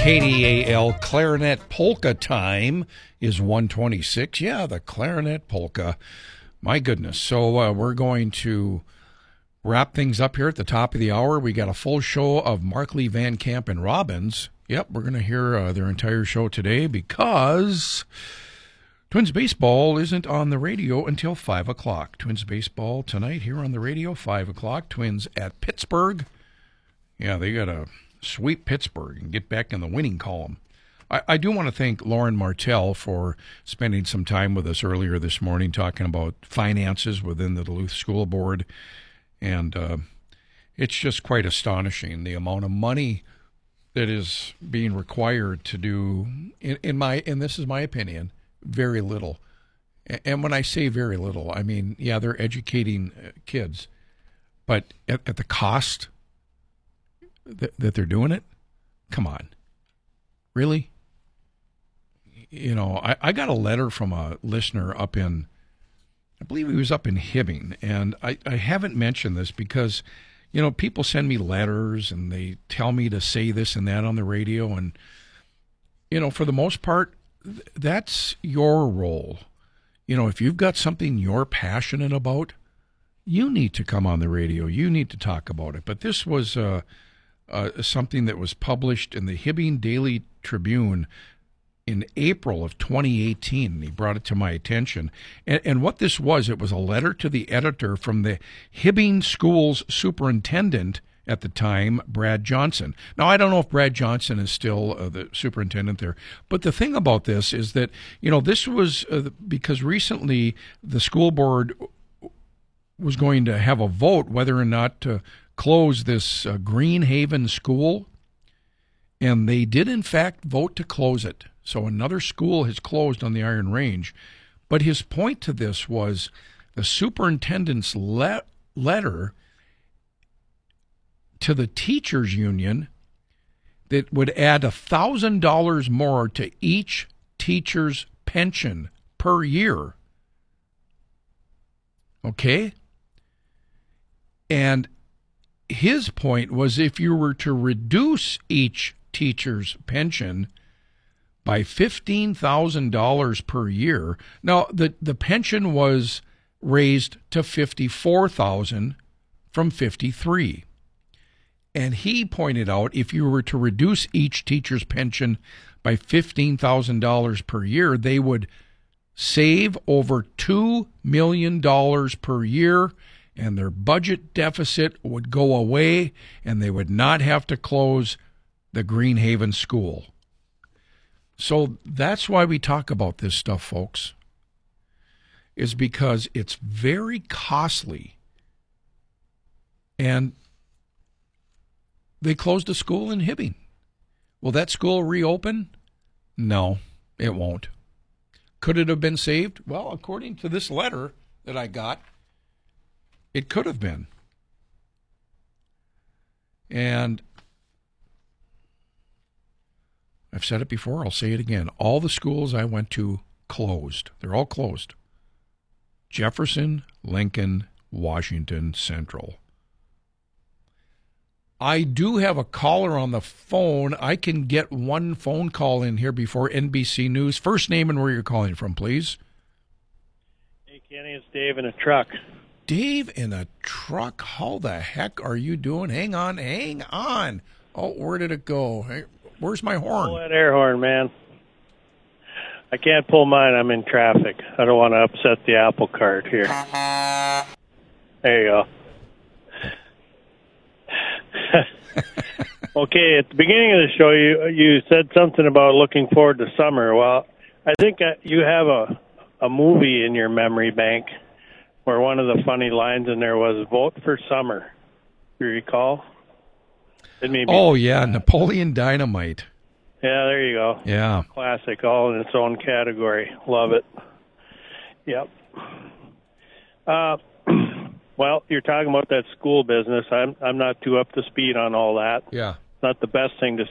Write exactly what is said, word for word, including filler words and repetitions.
K D A L Clarinet Polka time is one twenty-six. Yeah, the Clarinet Polka. My goodness. So uh, we're going to wrap things up here at the top of the hour. We got a full show of Markley, Van Camp, and Robbins. Yep, we're going to hear uh, their entire show today because Twins Baseball isn't on the radio until five o'clock. Twins Baseball tonight here on the radio, five o'clock. Twins at Pittsburgh. Yeah, they got to sweep Pittsburgh and get back in the winning column. I, I do want to thank Lauren Martell for spending some time with us earlier this morning talking about finances within the Duluth School Board. And uh, it's just quite astonishing, the amount of money that is being required to do, in, in my, and this is my opinion, very little. And when I say very little, I mean, yeah, they're educating kids, but at, at the cost that, that they're doing it, come on, really? You know, I, I got a letter from a listener up in, I believe he was up in Hibbing, and I, I haven't mentioned this because, you know, people send me letters and they tell me to say this and that on the radio. And, you know, for the most part, th- that's your role. You know, if you've got something you're passionate about, you need to come on the radio. You need to talk about it. But this was uh, uh, something that was published in the Hibbing Daily Tribune in April of twenty eighteen. He brought it to my attention. And, and what this was, it was a letter to the editor from the Hibbing Schools superintendent at the time, Brad Johnson. Now, I don't know if Brad Johnson is still uh, the superintendent there, but the thing about this is that, you know, this was uh, because recently the school board was going to have a vote whether or not to close this uh, Greenhaven school, and they did, in fact, vote to close it. So another school has closed on the Iron Range. But his point to this was the superintendent's le- letter to the teachers union that would add one thousand dollars more to each teacher's pension per year. Okay? And his point was if you were to reduce each teacher's pension by fifteen thousand dollars per year. Now, the, the pension was raised to fifty-four thousand dollars from fifty-three thousand dollars. And he pointed out if you were to reduce each teacher's pension by fifteen thousand dollars per year, they would save over two million dollars per year, and their budget deficit would go away, and they would not have to close the Greenhaven school. So that's why we talk about this stuff, folks, is because it's very costly. And they closed a school in Hibbing. Will that school reopen? No, it won't. Could it have been saved? Well, according to this letter that I got, it could have been. And I've said it before, I'll say it again. All the schools I went to closed. They're all closed. Jefferson, Lincoln, Washington, Central. I do have a caller on the phone. I can get one phone call in here before N B C News. First name and where you're calling from, please. Hey, Kenny, it's Dave in a truck. Dave in a truck? How the heck are you doing? Hang on, hang on. Oh, where did it go? Hey, where's my horn? Pull that air horn, man. I can't pull mine. I'm in traffic. I don't want to upset the apple cart here. There you go. Okay, at the beginning of the show, you you said something about looking forward to summer. Well, I think you have a, a movie in your memory bank where one of the funny lines in there was, vote for summer. Do you recall? It may be oh, yeah, Napoleon Dynamite. Yeah, there you go. Yeah. Classic, all in its own category. Love it. Yep. Uh, well, you're talking about that school business. I'm I'm not too up to speed on all that. Yeah. Not the best thing to